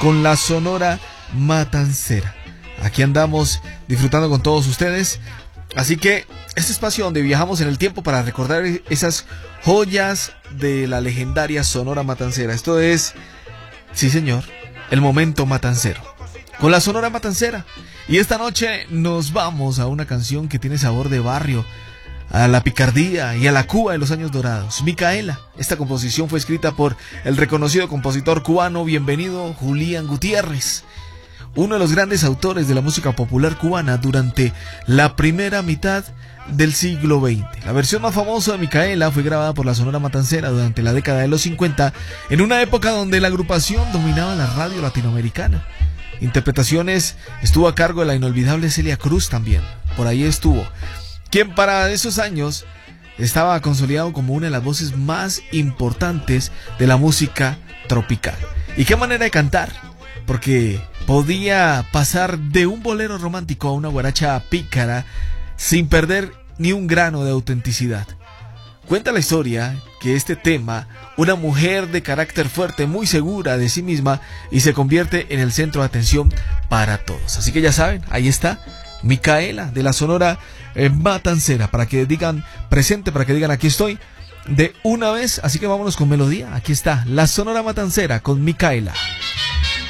con la Sonora Matancera. Aquí andamos disfrutando con todos ustedes. Así que este espacio donde viajamos en el tiempo para recordar esas joyas de la legendaria Sonora Matancera. Esto es, sí señor, el momento matancero con la Sonora Matancera. Y esta noche nos vamos a una canción que tiene sabor de barrio, a la picardía y a la Cuba de los años dorados. Micaela. Esta composición fue escrita por el reconocido compositor cubano bienvenido Julián Gutiérrez, uno de los grandes autores de la música popular cubana durante la primera mitad del siglo XX. La versión más famosa de Micaela fue grabada por la Sonora Matancera durante la década de los 50, en una época donde la agrupación dominaba la radio latinoamericana. Interpretaciones estuvo a cargo de la inolvidable Celia Cruz también. Por ahí estuvo, quien para esos años estaba consolidado como una de las voces más importantes de la música tropical. ¿Y qué manera de cantar? Porque podía pasar de un bolero romántico a una guaracha pícara sin perder ni un grano de autenticidad. Cuenta la historia que este tema, una mujer de carácter fuerte, muy segura de sí misma, y se convierte en el centro de atención para todos. Así que ya saben, ahí está Micaela de la Sonora Matancera, para que digan presente, para que digan aquí estoy de una vez. Así que vámonos con melodía. Aquí está la Sonora Matancera con Micaela.